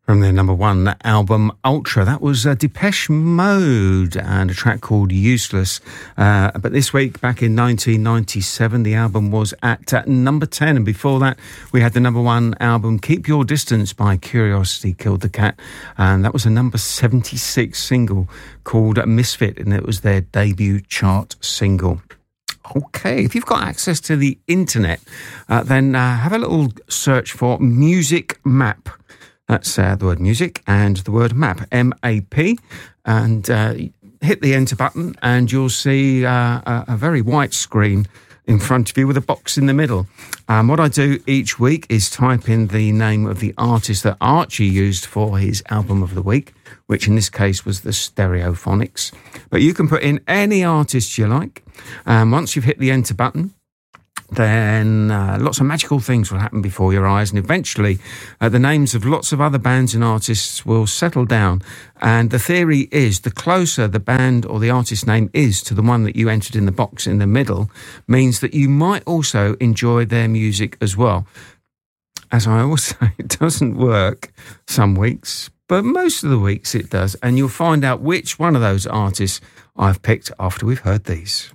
From their number one album, Ultra. That was Depeche Mode and a track called Useless. But this week, back in 1997, the album was at number 10. And before that, we had the number one album, Keep Your Distance by Curiosity Killed the Cat. And that was a number 76 single called Misfit. And it was their debut chart single. Okay, if you've got access to the internet, then have a little search for Music Map. That's the word music and the word map, M-A-P, and hit the enter button and you'll see a very white screen in front of you with a box in the middle. What I do each week is type in the name of the artist that Archie used for his album of the week, which in this case was the Stereophonics. But you can put in any artist you like. Once you've hit the enter button, then lots of magical things will happen before your eyes, and eventually the names of lots of other bands and artists will settle down. And the theory is the closer the band or the artist name is to the one that you entered in the box in the middle means that you might also enjoy their music as well. As I always say, it doesn't work some weeks, but most of the weeks it does, and you'll find out which one of those artists I've picked after we've heard these.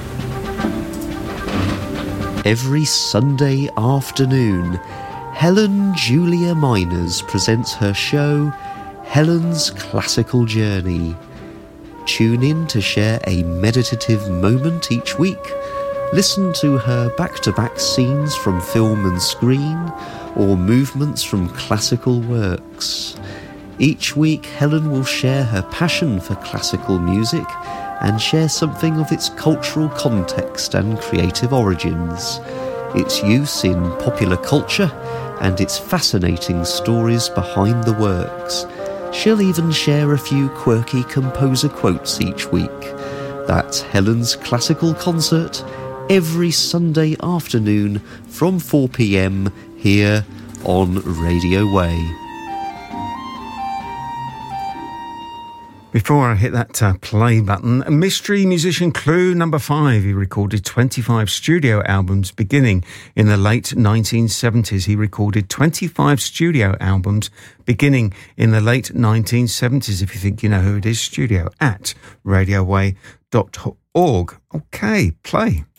Every Sunday afternoon, Helen Julia Miners presents her show, Helen's Classical Journey. Tune in to share a meditative moment each week. Listen to her back-to-back scenes from film and screen, or movements from classical works. Each week, Helen will share her passion for classical music and share something of its cultural context and creative origins, its use in popular culture, and its fascinating stories behind the works. She'll even share a few quirky composer quotes each week. That's Helen's Classical Concert, every Sunday afternoon from 4 p.m. here on Radio Way. Before I hit that play button, mystery musician Clue number 5. He recorded 25 studio albums beginning in the late 1970s. He recorded 25 studio albums beginning in the late 1970s. If you think you know who it is, studio at radioway.org. Okay, play.